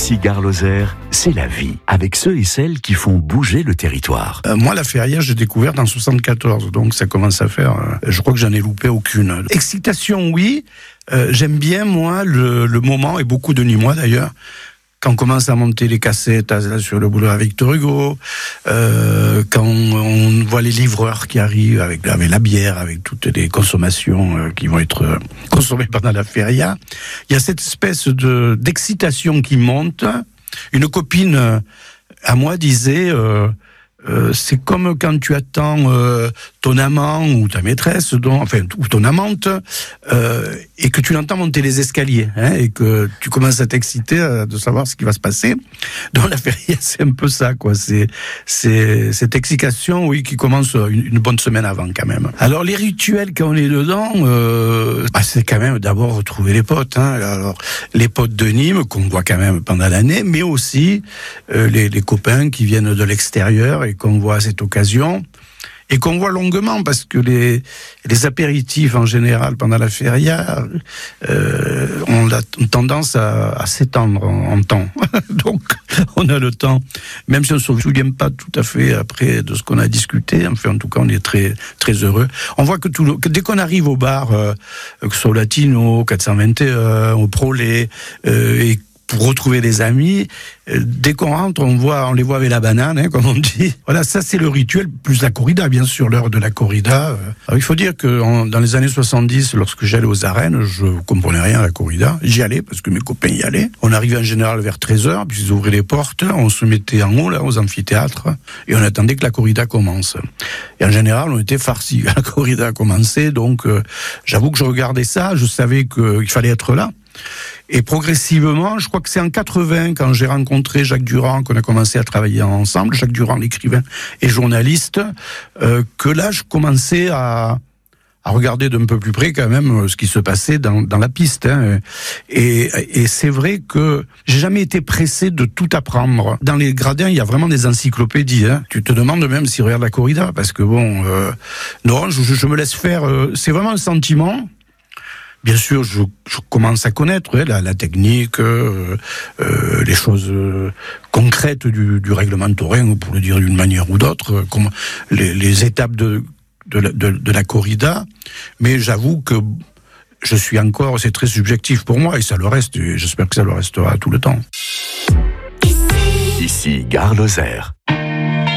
Ici Gare Lozère, c'est la vie, avec ceux et celles qui font bouger le territoire. Moi, la Feria, j'ai découvert en 74, donc ça commence à faire... je crois que j'en ai loupé aucune. Excitation, oui. J'aime bien, moi, le moment, et beaucoup de Nîmois d'ailleurs, quand on commence à monter les cassettes sur le boulevard Victor Hugo, quand on voit les livreurs qui arrivent avec la bière, avec toutes les consommations qui vont être consommées pendant la feria, il y a cette espèce d'excitation qui monte. Une copine à moi disait... c'est comme quand tu attends ton amant ou ta maîtresse, ou ton amante, et que tu l'entends monter les escaliers, et que tu commences à t'exciter de savoir ce qui va se passer. Donc la feria, c'est un peu ça, quoi. C'est cette excitation, oui, qui commence une bonne semaine avant, quand même. Alors les rituels quand on est dedans, c'est quand même d'abord retrouver les potes. Alors les potes de Nîmes qu'on voit quand même pendant l'année, mais aussi les copains qui viennent de l'extérieur et qu'on voit à cette occasion, et qu'on voit longuement, parce que les apéritifs en général pendant la feria ont tendance à s'étendre en temps. Donc on a le temps, même si on ne se souvient pas tout à fait après de ce qu'on a discuté, enfin en tout cas on est très, très heureux. On voit que dès qu'on arrive au bar, que ce soit au Latino, 421, au Prolet, et pour retrouver des amis, dès qu'on rentre, on les voit avec la banane, comme on dit. Voilà, ça c'est le rituel, plus la corrida, bien sûr, l'heure de la corrida. Alors, il faut dire que dans les années 70, lorsque j'allais aux arènes, je comprenais rien à la corrida. J'y allais parce que mes copains y allaient. On arrivait en général vers 13h, puis ils ouvraient les portes, on se mettait en haut, là, aux amphithéâtres, et on attendait que la corrida commence. Et en général, on était farcis. La corrida a commencé, donc j'avoue que je regardais ça, je savais qu'il fallait être là. Et progressivement, je crois que c'est en 80, quand j'ai rencontré Jacques Durand, qu'on a commencé à travailler ensemble, Jacques Durand, l'écrivain et journaliste, que là, je commençais à regarder d'un peu plus près quand même ce qui se passait dans la piste. Et c'est vrai que j'ai jamais été pressé de tout apprendre. Dans les gradins, il y a vraiment des encyclopédies. Tu te demandes même s'ils regardent la corrida, parce que bon, non, je me laisse faire. C'est vraiment un sentiment. Bien sûr, je commence à connaître la technique, les choses concrètes du règlement taurin, pour le dire d'une manière ou d'autre, comme les étapes de la corrida. Mais j'avoue que je suis encore, c'est très subjectif pour moi, et ça le reste, et j'espère que ça le restera tout le temps. Ici Gare Lozère.